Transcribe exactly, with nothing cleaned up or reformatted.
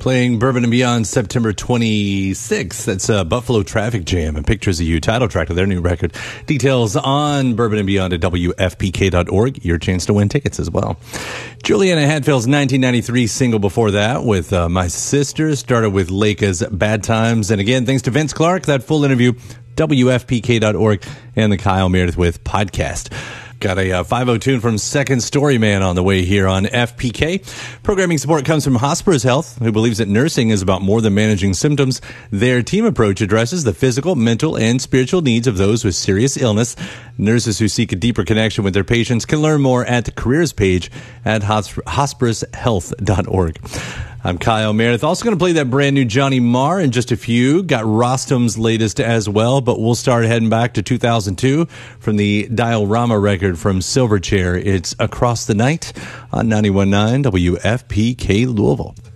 Playing Bourbon and Beyond September twenty-sixth. That's uh, Buffalo Traffic Jam and Pictures of You, title track of their new record. Details on Bourbon and Beyond at W F P K dot org. Your chance to win tickets as well. Juliana Hatfield's nineteen ninety-three single before that with uh, My Sister started with Leica's Bad Times. And again, thanks to Vince Clarke, that full interview, W F P K dot org, and the Kyle Meredith with podcast. Got a uh, five oh tune from Second Story Man on the way here on F P K. Programming support comes from Hospers Health, who believes that nursing is about more than managing symptoms. Their team approach addresses the physical, mental, and spiritual needs of those with serious illness. Nurses who seek a deeper connection with their patients can learn more at the careers page at hospers health dot org. I'm Kyle Meredith. Also going to play that brand new Johnny Marr in just a few. Got Rostam's latest as well, but we'll start heading back to two thousand two from the Dial-Rama record from Silverchair. It's Across the Night on ninety-one point nine W F P K Louisville.